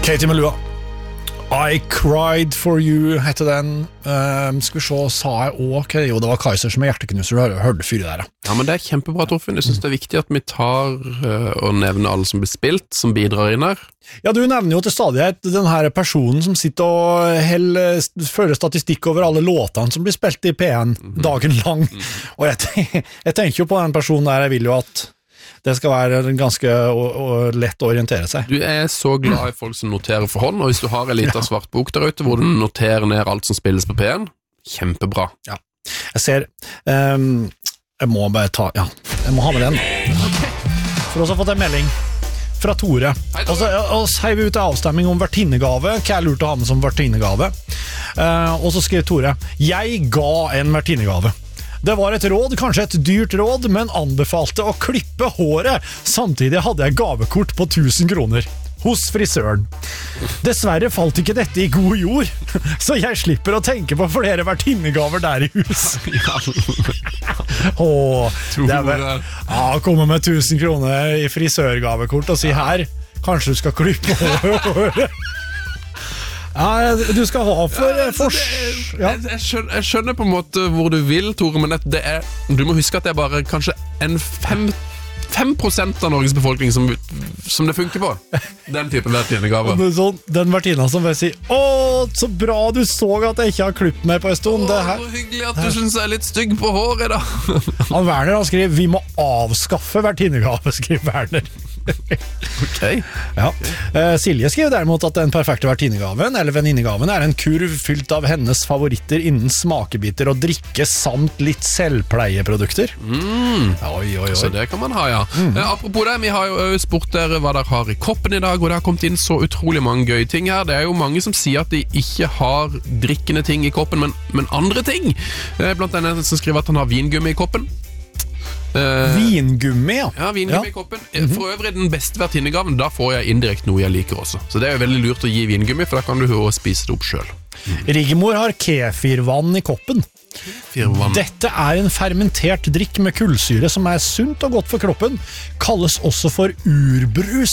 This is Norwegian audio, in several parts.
Katie Melua. I Cried For You heter den. Skal vi se, sa jeg også jo, det var Kaiser som er hjerteknuser. Du hørte fyret der. Ja, men det er kjempebra, Torfinn. Jeg synes det er viktig at vi tar og nevner alle som blir spilt, som bidrar inn her. Ja, du nevner jo til stadighet den her personen som sitter og fører statistikk over alle låtene som blir spilt i P1 dagen lang. Og jeg tenker jo på den personen der, jeg vil jo at det skal være ganske lett å orientere seg. Du er så glad i folk som noterer for hånd, og hvis du har en liten svart bok der ute, hvor du noterer ned alt som spilles på P1, kjempebra. Ja, jeg ser, jeg må bare ta, ja, jeg må ha med den. For oss har fått en melding fra Tore. Og så heier vi ut en avstemming om vertinnegave, hva er lurt å ha med som vertinnegave. Og så skrev Tore, jeg ga en vertinnegave. Det var et råd, kanskje et dyrt råd, men anbefalte å klippe håret. Samtidig hadde jeg gavekort på 1000 kroner hos frisøren. Dessverre falt ikke dette i god jord, så jeg slipper å tenke på flere vertinnegaver der i hus. Det er vel, komme med 1000 kroner i frisørgavekort og si her, kanskje du skal klippe håret. Ja, du skal ha for ja. Jeg skjønner på en måte hvor du vil, Tore, men du må huske at det er bare kanskje en 5% av Norges befolkning som det funker på. Den typen vertinegave. Den vertina som vil si, så bra du så at jeg ikke har klippet meg på en stund. Så hyggelig at du synes jeg er litt stygg på håret da. Werner han skriver, vi må avskaffe vertinegave, skriver Werner. Okay. Ja. Silje skriver derimot at den perfekte vertinegaven eller venninnegaven er en kurv fylt av hennes favoritter innen smakebiter og drikke samt litt selvpleieprodukter. Oi. Så det kan man ha, ja. Apropos det, vi har jo spurt dere hva dere har i koppen i dag, og det har kommet inn så utrolig mange gøye ting her. Det er jo mange som sier at de ikke har drikkende ting i koppen, men andre ting. Blant annet som skriver at han har vingummi i koppen. Vingummi, ja. Ja, vingummi i koppen. For øvrig den beste vertinnegaven, da får jeg indirekte noe jeg liker også. Så det er jo veldig lurt å gi vingummi, for da kan du jo spise det opp selv. Rigmor har kefirvann i koppen. Dette er en fermentert drikk med kullsyre som er sunt og godt for kroppen. Kalles også for urbrus.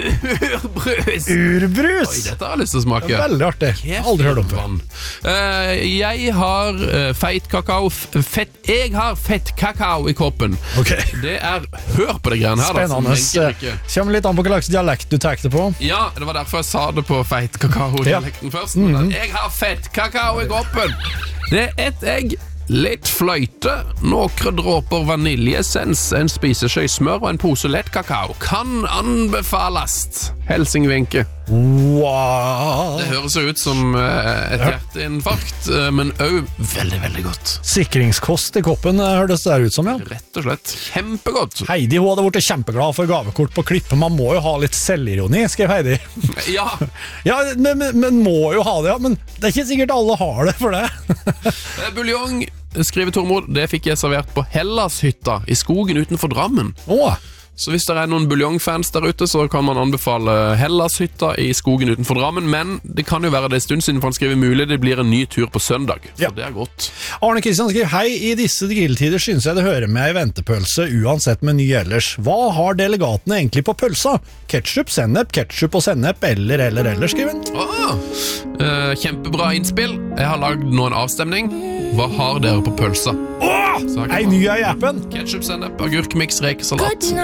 Urbrus! Oi, dette har jeg lyst til å smake. Veldig artig. Aldri hørt om før. Jeg har feit kakao. Jeg har fett kakao i koppen. Okay. Det er, hør på det greiene her. Spennende. Kjem litt an på hva slags dialekt du tekte på. Ja, det var derfor jeg sa det på feit kakao-dialekten først. Jeg har fett kakao i koppen. Det er ett egg, litt fløyte, noen dråper vaniljesens, en spiseskjøy smør og en pose lett kakao. Kan anbefales. Helsing Vinke. Wow. Det høres jo ut som et hjerteinfarkt, men også veldig, veldig godt. Sikringskost i koppen hørtes det der ut som, ja. Rett og slett. Kjempegodt. Heidi, hun hadde vært kjempeglad for gavekort på klippe. Man må jo ha litt selvironi, skrev Heidi. Ja. Ja, men må jo ha det, ja. Men det er ikke sikkert alle har det for det. Buljong, skriver Tormod, det fikk jeg servert på Hellashytta i skogen utenfor Drammen. Så hvis det er noen buljongfans der ute, så kan man anbefale Hellashytta i skogen utenfor Drammen, men det kan jo være det en stund siden, for han skriver mulig det blir en ny tur på søndag, så det er godt. Arne Kristian skriver, hei, i disse grilltider synes jeg det hører med i ventepølse, uansett meny ellers. Hva har delegatene egentlig på pølsa? Ketchup, og sennep, eller, skriver han. Kjempebra innspill. Jeg har lagd nå en avstemning. Hva har dere på pølsa? Ei ny i appen. Ketchup, sennep, agurk, mix, rekesalat.